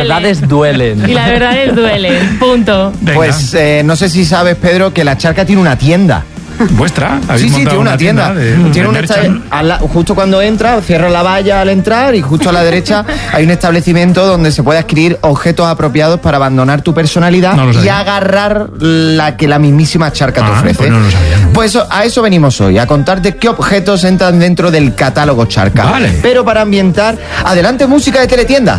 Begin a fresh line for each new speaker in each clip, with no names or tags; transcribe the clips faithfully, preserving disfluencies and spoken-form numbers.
verdades duelen.
Y las verdades duelen, punto.
Venga.
Pues eh, no sé si sabes, Pedro, que la Charca tiene una tienda.
¿Vuestra?
Sí, sí, tiene una tienda.
de,
tiene
de
un esta- a la- justo cuando entra, cierra la valla al entrar y justo a la derecha hay un establecimiento donde se puede adquirir objetos apropiados para abandonar tu personalidad
No lo
y
sabía.
agarrar la que la mismísima Charca te
Ah,
ofrece.
pues no lo sabía, no.
Pues eso- a eso venimos hoy, a contarte qué objetos entran dentro del catálogo Charca.
Vale.
Pero para ambientar, adelante música de teletienda.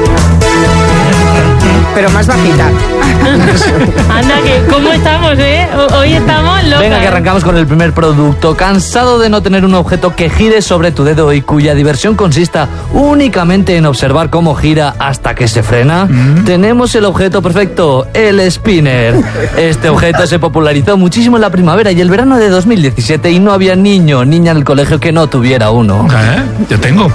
Pero más bajita.
Anda, que ¿cómo estamos, eh? O- Hoy estamos locas.
Venga, que arrancamos con el primer producto. ¿Cansado de no tener un objeto que gire sobre tu dedo y cuya diversión consista únicamente en observar cómo gira hasta que se frena? Tenemos el objeto perfecto, el spinner. Este objeto se popularizó muchísimo en la primavera y el verano de dos mil diecisiete y no había niño o niña en el colegio que no tuviera uno.
¿Eh? Yo tengo.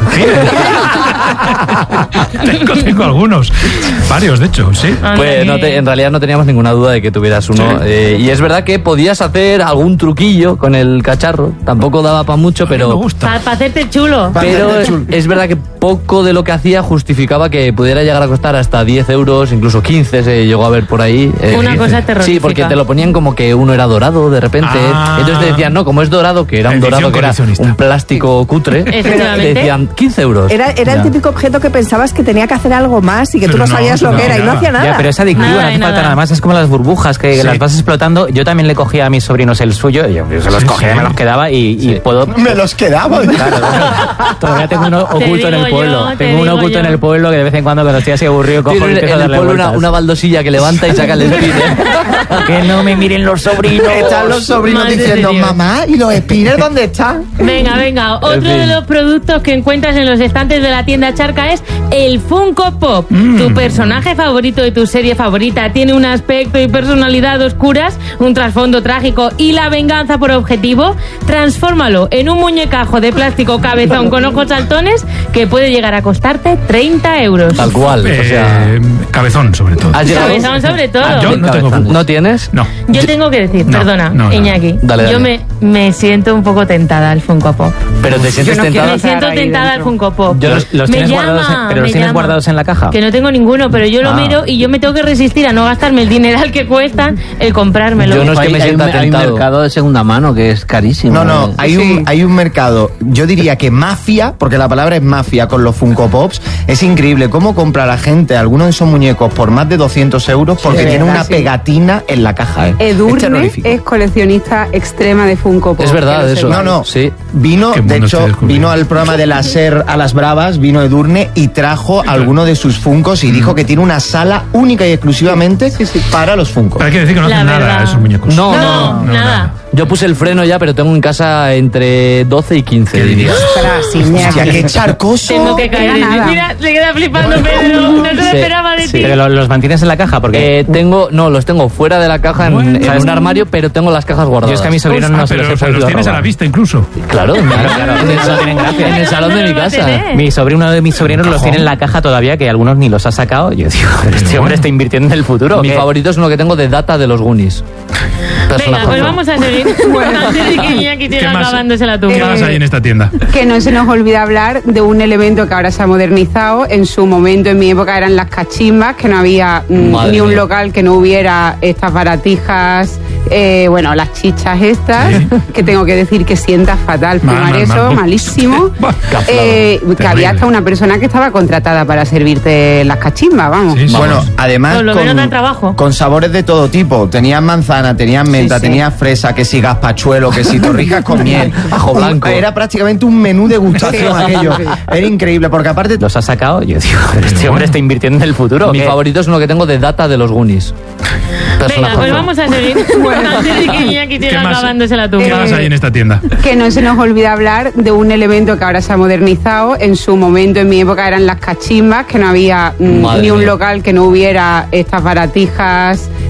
tengo, tengo algunos. Varios, de hecho, sí.
Anda,
Pues no
que-
te- en realidad no teníamos ninguna duda de que tuvieras uno.
Sí.
Eh, y es verdad que podías hacer algún truquillo con el cacharro. Tampoco daba para mucho,
A mí me
pero...
gusta.
Para hacerte chulo.
Pero es verdad que poco de lo que hacía justificaba que pudiera llegar a costar hasta diez euros, incluso quince se llegó a ver por ahí. Eh,
Una cosa terrorífica.
Sí, porque te lo ponían como que uno era dorado de repente.
Ah.
Entonces te decían, no, como es dorado, que era un
Edición
dorado que era
coleccionista.
un plástico cutre,
Efectivamente.
te decían quince euros.
Era, era el
Ya.
típico objeto que pensabas que tenía que hacer algo más y que tú
Pero
no
no,
sabías lo
no,
que era y no
nada.
hacía nada.
Ya, pero es adictivo,
Nada
no
de
hace falta
nada.
nada más. Es como las burbujas que
Sí.
las vas explotando. Yo también le cogía a mis sobrinos el suyo, yo, yo se los
Sí,
cogía,
sí.
me los quedaba y, y puedo...
Me los quedaba.
Claro, todavía tengo uno
Te
oculto en
digo
el pueblo.
yo, te
tengo uno
digo
oculto
yo.
en el pueblo que de vez en cuando cuando estoy así aburrido cojo y
Tiene
empiezo a
en el
darle
pueblo una,
vueltas.
una baldosilla que levanta y saca el spinner.
Que no me miren los sobrinos.
Están los sobrinos
Madre de
diciendo,
Dios.
mamá, ¿y los spinners dónde están?
Venga, venga. Otro
En fin.
de los productos que encuentras en los estantes de la tienda Charca es el Funko Pop. Tu personaje favorito de tu serie favorita tiene un aspecto y personalidad oscuras, un trasfondo trágico y la venganza por objetivo. Transfórmalo en un muñecajo de plástico cabezón con ojos saltones que puede llegar a costarte treinta euros.
Tal cual. O sea,
Eh, cabezón, sobre todo.
¿has llegado?
Cabezón sobre todo.
Ah, yo no tengo
Cabezón.
Funko.
¿No tienes?
No.
Yo tengo que decir,
No,
perdona,
no, no.
Iñaki,
Dale, dale.
yo me, me siento un poco tentada al Funko Pop.
Pero te sientes
no quiero
tentado.
Me siento
ahí
tentada al
dentro.
Funko Pop.
Yo los- los
Me
tienes
llama,
guardados en- pero los
me
tienes
llama.
guardados en la caja.
Que no tengo ninguno, pero yo lo
Ah.
miro y yo me tengo que resistir a no gastarme el dineral que cuestan el comprármelo.
Yo no es que
Hay,
me
hay
sienta
un, hay un
tentado.
mercado de segunda mano que es carísimo.
No, no,
¿eh?
hay un,
Sí.
hay un mercado, yo diría que mafia, porque la palabra es mafia con los Funko Pops, es increíble cómo compra la gente algunos de esos muñecos por más de doscientos euros porque
de
tiene
verdad,
una
sí.
pegatina en la caja, ¿eh? Es
Edurne
terrorífico.
es coleccionista extrema de Funko Pop.
Es verdad
que lo
eso.
sepáis.
No, no,
Sí.
vino,
Qué
de
mundo
hecho,
estoy descubriendo.
vino al programa de la SER a las Bravas, vino Edurne y trajo alguno de sus Funkos y dijo que tiene una sala única y exclusivamente para los Funkos.
Pero hay que decir que no
La
hacen nada
verdad.
esos muñecos.
No,
No,
no.
nada.
Yo puse el freno ya, pero tengo en casa entre doce y quince,
¿Qué
diría.
dirías?
Ostras, Iñaki.
Hostia, qué charcoso.
Tengo que caer.
Era nada.
Mira, se queda flipando Pedro. No se lo
Sí,
esperaba de
sí.
ti.
Pero lo- los mantienes en la caja porque...
Eh, tengo, no, los tengo fuera de la caja en,
Bueno.
en un armario, pero tengo las cajas guardadas.
Yo es que a mis sobrinos
Ah,
no se
pero
los he
o sea, los
podido
tienes a la
robar.
vista incluso.
Claro,
Claro, claro,
en el,
eso tienen gracia.
en el salón de mi
¿Dónde lo va a
casa.
tener?
Mi sobrino, uno de mis sobrinos los tiene en la caja todavía, que algunos ni los ha sacado. Yo digo, este
bueno.
hombre está invirtiendo en el futuro. ¿o
Mi
qué?
favorito es uno que tengo de Data de los Goonies.
Venga,
Personajazo.
pues vamos a seguir. Antes de que Iñaki
¿Qué
siga
más?
acabándose la
¿Qué
tumba.
más hay en esta tienda?
Que no se nos olvide hablar de un elemento que ahora se ha modernizado. En su momento, en mi época, eran las cachimbas, que no había mm,
Madre
ni un
mía.
local que no hubiera estas baratijas, eh, bueno, las chichas estas,
Sí.
que tengo que decir que sienta fatal.
Mal,
Fumar
mal,
eso,
mal.
malísimo.
Buah,
Eh, que
Terrible.
había hasta una persona que estaba contratada para servirte las cachimbas, vamos.
Sí, sí.
Bueno, además
Por lo menos dan trabajo.
con sabores de todo tipo. Tenían manzana, tenían menta,
Sí, sí.
tenían fresa, que si gazpachuelo, que si torrijas con miel.
Ajo blanco.
Era prácticamente un menú degustación
Sí,
aquello.
sí.
Era increíble porque aparte
Los ha sacado. Yo digo, este
bueno.
hombre está invirtiendo en el futuro. ¿o
Mi
qué?
favorito es uno que tengo de Data de los Goonies.
Venga,
Personajazo.
pues vamos a seguir. Antes de que Iñaki
¿Qué
siga
más?
acabándose la tumba.
¿Qué más hay en esta tienda?
Que no se nos olvide hablar de un elemento que ahora se ha modernizado. En su momento, en mi época, eran las cachimbas, que no había mm,
Madre
ni un
mía.
local que no hubiera estas baratijas,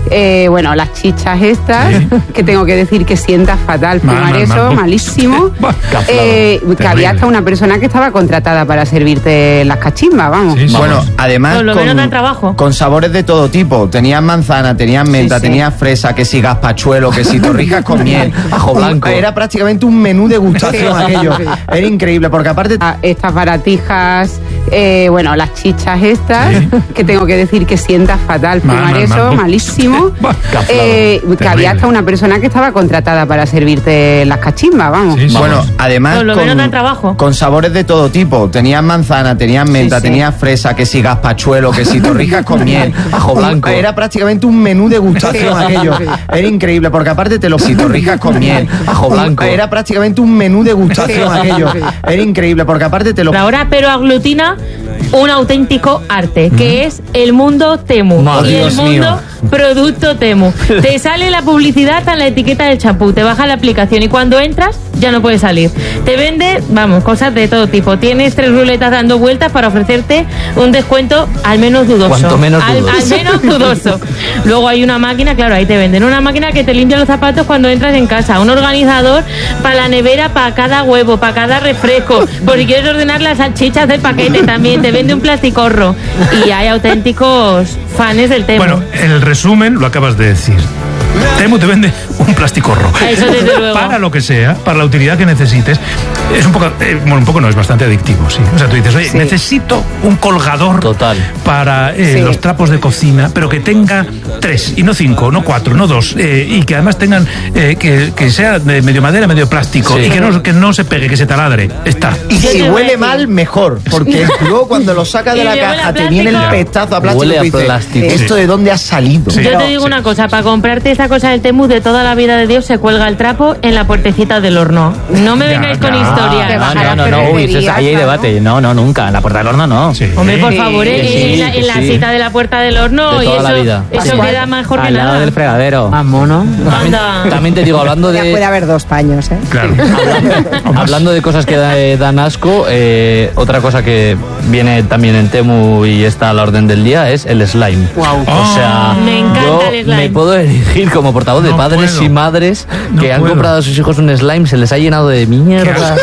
Eh, bueno, las chichas estas,
Sí.
que tengo que decir que sienta fatal
Mal,
fumar
mal,
eso,
mal.
malísimo.
Buah,
Eh, que
Terrible.
había hasta una persona que estaba contratada para servirte las cachimbas, vamos.
Sí, sí.
Bueno, además
Por lo menos
con,
dan trabajo.
con sabores de todo tipo. Tenías manzana, tenías menta,
Sí, sí.
tenías fresa, que si gazpachuelo, que si torrijas con miel.
Ajo blanco.
Era prácticamente un menú degustación
Sí,
aquello.
sí.
Era increíble, porque aparte...
Ah, Estas baratijas, eh, bueno, las chichas estas,
Sí.
que tengo que decir que sienta fatal
Mal,
fumar
mal,
eso,
mal.
malísimo.
Buah,
Eh, que
Terrible.
había hasta una persona que estaba contratada para servirte las cachimbas, vamos.
Sí, sí.
Bueno,
Vamos.
además
Por lo menos
con,
dan trabajo.
con sabores de todo tipo. Tenías manzana, tenías menta,
sí.
tenías fresa, que si gazpachuelo, que si torrijas con miel.
Ajo blanco.
Era prácticamente un menú degustación
Sí,
aquello.
sí.
Era increíble, porque aparte te lo si torrijas con miel.
Ajo blanco.
Era prácticamente un menú degustación
Sí,
aquello.
sí.
Era increíble, porque aparte te lo...
Ahora, pero aglutina un auténtico arte, que es el mundo Temu.
Madre
y el
Dios
mundo
mío.
producto Temu. Te sale la publicidad en la etiqueta del champú, te baja la aplicación y cuando entras ya no puedes salir. Te vende, vamos, cosas de todo tipo. Tienes tres ruletas dando vueltas para ofrecerte un descuento al menos dudoso.
Cuanto menos
al,
dudoso.
al menos dudoso. Luego hay una máquina, claro, ahí te venden una máquina que te limpia los zapatos cuando entras en casa, un organizador para la nevera, para cada huevo, para cada refresco, por si quieres ordenar las salchichas del paquete también, te vende un plasticorro. Y hay auténticos fans del tema.
Bueno, el resumen lo acabas de decir. Temu te vende un plasticorro.
Eso desde luego.
Para lo que sea, para la utilidad que necesites. Es un poco, eh, bueno, un poco no, es bastante adictivo, sí. O sea, tú dices, oye,
Sí.
necesito un colgador
Total.
para eh,
Sí.
los trapos de cocina, pero que tenga tres, y no cinco, no cuatro, no dos, eh, y que además tengan, eh, que, que sea de medio madera, medio plástico,
Sí.
y que no, que no se pegue, que se taladre. Está.
Y
Yo
si
te voy a
huele
decir-
mal, mejor. Porque luego cuando lo sacas de
Y
la
le huele
caja
a
te viene el
plástico.
pestazo a plástico.
Huele
y tú
a
dices,
plástico.
¿esto de dónde ha salido?
Sí.
Yo te
Pero-
digo
sí.
una cosa, para comprarte esa cosa del Temu de toda la vida de Dios se cuelga el trapo en la puertecita del horno. No me
Ya,
vengáis
ya.
con
Ah,
historias.
Te vas
No,
a
no,
la
no, no, uy,
ferretería,
eso es- ahí hay
claro.
debate. No, no, nunca. En la puerta del horno no.
Sí.
Hombre, por
Sí,
favor,
que
en,
sí,
en la,
que
en la
sí.
cita de la puerta del horno
De
y
toda
eso,
la vida.
eso
Igual.
queda mejor que
Al lado
nada.
del fregadero.
Más mono.
Anda.
También te digo, hablando
Ya puede
de,
haber dos paños, ¿eh?
Claro.
hablando de cosas que da- eh, dan asco, eh, otra cosa que viene también en Temu y está a la orden del día es el slime.
Wow.
O sea,
Me encanta
yo
el slime.
me puedo elegir como portavoz de
No
padres
puedo.
y madres
No
que han
puedo.
comprado a sus hijos un slime, se les ha llenado de mierda.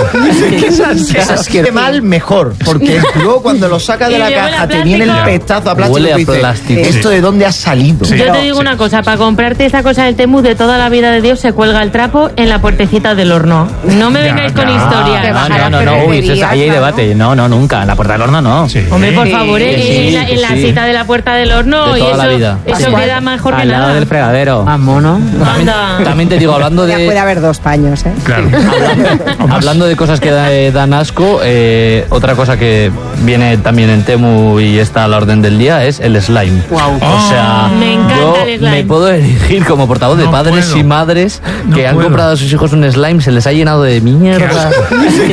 Qué mal, mejor. Porque luego cuando lo sacas de
Y
la
le huele
caja
a
te viene el
plástico.
pestazo a plástico.
Huele
y
a
tú dices,
plástico.
¿esto
Sí.
de dónde ha salido?
Sí.
Yo
Pero-
te digo
sí.
una cosa, para comprarte esa cosa del Temu de toda la vida de Dios se cuelga el trapo en la puertecita del horno. No me
Ya,
vengáis
ya.
con historias.
Te vas
No,
a la
no, no, no, uy, eso es- ahí hay
ferretería,
debate. No, no, nunca. En la puerta del horno no.
Sí.
Hombre, por
Sí,
favor,
que
en,
sí,
en la,
que
en la
sí.
cita de la puerta del horno
De
y
toda
eso,
la vida.
eso
Igual.
queda mejor que
Al lado
nada.
del fregadero.
Más mono.
También,
Anda.
también te digo, hablando
Ya puede
de,
haber dos paños, ¿eh?
Claro.
hablando de cosas que da- eh, dan asco, eh, otra cosa que viene también en Temu y está a la orden del día es el slime.
Wow.
O sea,
Me encanta
yo
el slime.
me puedo elegir como portavoz de
No
padres
puedo.
y madres
No
que han
puedo.
comprado a sus hijos un slime, se les ha llenado de
Qué
mierda.
asco.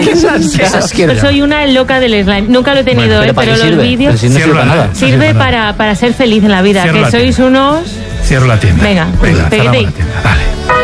Yo soy una loca del slime. Nunca lo he tenido,
Bueno,
eh,
¿Pero para
pero
qué
los
sirve?
vídeos
Pero si no sirve
Cierra
para
la-
nada.
no
sirve
sirve
para, para ser feliz en la vida.
Cierra
que
la
sois
tienda.
unos...
Cierro la tienda.
Venga,
Venga, cerramos
peguete.
la tienda. Dale.